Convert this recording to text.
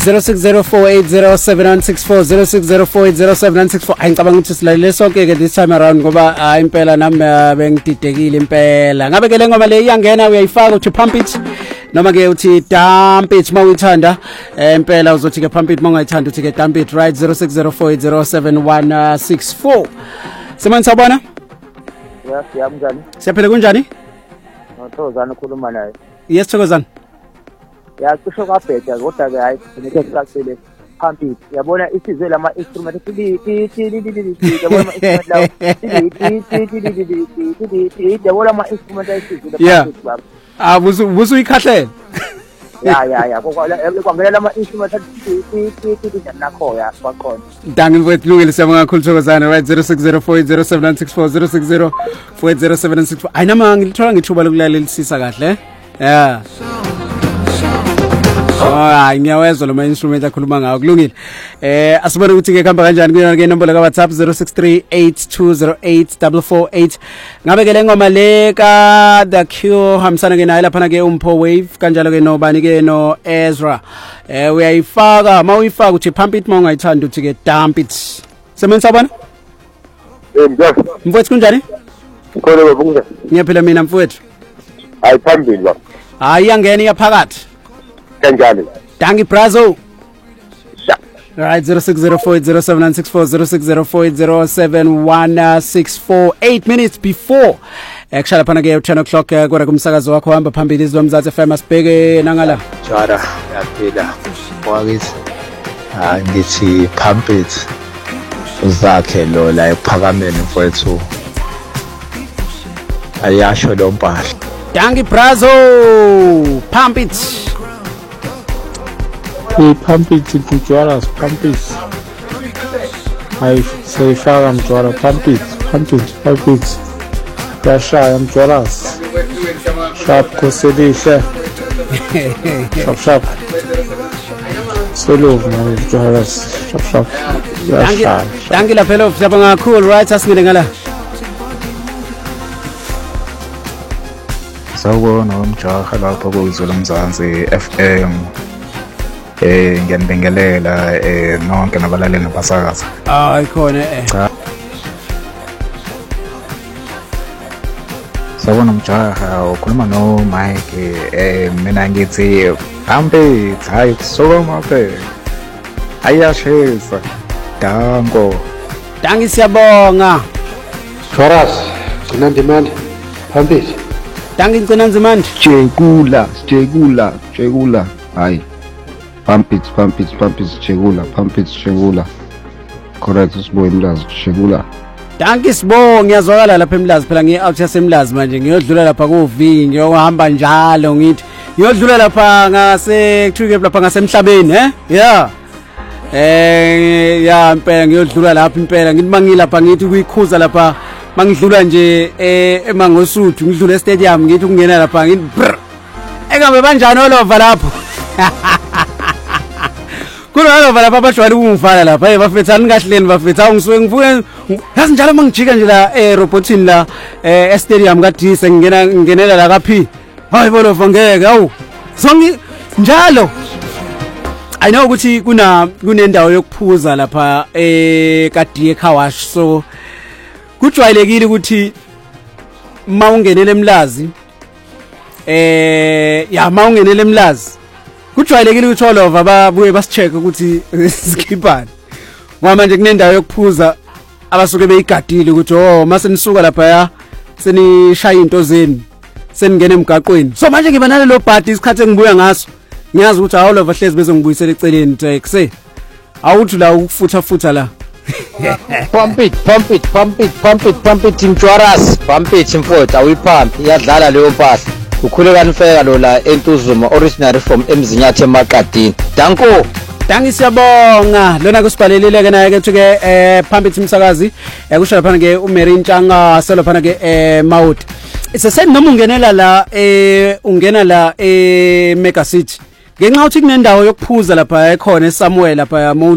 0604807164 0604807164. Ngicabanga ukuthi silalele sonke ke this time around ngoba impela nami bengididekile impela. Ngabe ke le ngoma le iyangena uyayifaka uthi pump it noma ke uthi dump it mawuyithanda impela uzothi ke pump it mawungayithanda uthi ke dump it right 0604807164. Simani sabona? Yes, yamjani. Siyaphila kunjani? Thokozana ukhuluma naye. Yes Thokozana. Ya kusho kabheda kodwa ke hayi ngeke sicacile pump it. Yabona isizwe lama instrument yabona ama instrument lawo. Yabona ama instrument ayisizwe pump it baba. Busu ikhahlele. Ya kwangela lama instrument nakho ya kwaqona. Dangi mfowethu lungile siyabonga kakhulu Thokozana right 0604807164 0604807164. Ayinama ngilithola ngithuba lokulalela kahle yeah. Ngiyawezwa lo instrument akhuluma ngawo kulungile. Asibone ukuthi ke khamba kanjani kuyona ke inombolo ka WhatsApp 0638208448. Ngabe ke le ngoma le ka The Cure hamsana ke nayo lapha ke umpho wave kanjalo ke nobani ke no Ezra. Uyayifaka mawuyifaka uthi pump it mawungayithanda uthi ke dump it. Semenza bona? Njani? Mfowethu kunjani? Ukhona babuza. Ngiyaphila mina mfowethu. Hayi phambili ba. Hayi iyangena iyaphakathi. Kanjani? Dangi Brazo. Right 0604807164 0604807164 8 minutes before kushala phana ke 10 o'clock kodwa kumsakazo wakho hamba phambili izwe Mzansi FM asibheke nangala Jara yaphila wakithi ngithi pump it uzakhe lo la ephakameni mfowethu ayasho lo mpahla Dangi Brazo pump it pump it mjwala pump it sayifaka mjwala pump it yashaya mjwala sharp koselisha sharp solo mjwala sharp yashaya Dangi la phela siyabonga kakhulu right asingene ngala sawubona umjaha lapha kuzwe Mzansi FM ngiyanibingelela nonke nabalaleli nabasakaza khona sawubona mjaha ukhuluma no Mike mina ngithi hambe hayi kusoma phela ayashesa Dangi siyabonga Choras gcina ndimandi phambili Dangi ngcina nzimandi Jegula hayi pump it Jegula correct usiboye Mlazi Jegula Dangi sibonga ngiyazwakala lapha eMlazi phela ngi-out yaseMlazi manje ngiyodlula lapha kuvi ngiyohamba njalo ngithi ngiyodlula lapha ngase Trigger lapha ngasemhlabeni yeah ya impela ngiyodlula lapha impela ngithi mangilapha ngithi kuyikhuza lapha mangidlula nje eMangosuthu ngidlula e-stadium ngithi ukungena lapha ngithi engabe banjani olova lapho Kulolova lapha abajwayele ukungifala lapha bafethani kahleni bafetha ngisuke ngifuna yazi njalo mangijika nje la robotini la e-stadium kaDise ngingenela la kaphi hayi bolova ngeke awu sonke njalo I know ukuthi kunendawo yokuphuza lapha kaDie car wash so kujwayelekile ukuthi mawungenele eMlazi mawungenele eMlazi kujwayelekile ukuthi olova babuye basicheck ukuthi sikhipani ngoba manje kunendawo yokuphuza abasuke beyigadile ukuthi mase nisuka lapha senishaya into zeni seningena emgaqweni so manje ngibanale lo bhadi isikhathi engibuya ngaso ngiyazi ukuthi olova hlezi bezongibuyisela eceleni taxi awuthi la ukufutha la pump it mjwaras pump it mfowethu awuyipump iyadlala leyo mpahla ukhule kanifeka lo la entuzuma original from emzinyathe eMaqadini Dangi siyabonga lona kusibhalelile ke naye ke ke pump it umsakazi kusho lapha ke uMary Ntshanga selo lapha ke Mount it's a same noma ungenela la ungena la Mega City ngenxa uthi kunendawo yokuphuza lapha ekhona eSamuel lapha